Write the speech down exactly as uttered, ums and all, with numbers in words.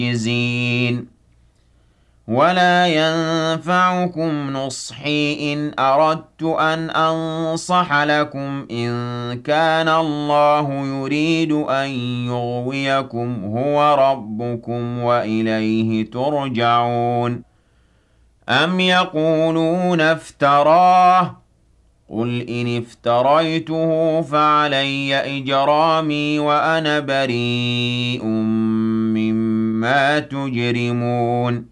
مُعْجِزِينَ وَلَا يَنفَعُكُمْ نُصْحِي إِنْ أَرَدتُّ أَنْ أَنصَحَ لَكُمْ إِنْ كَانَ اللَّهُ يُرِيدُ أَنْ يُغْوِيَكُمْ هُوَ رَبُّكُمْ وَإِلَيْهِ تُرْجَعُونَ أَمْ يَقُولُونَ افْتَرَاهُ قُلْ إِنِ افْتَرَيْتُهُ فَعَلَيَّ إِجْرَامِي وَأَنَا بَرِيءٌ مِّمَّا تُجْرِمُونَ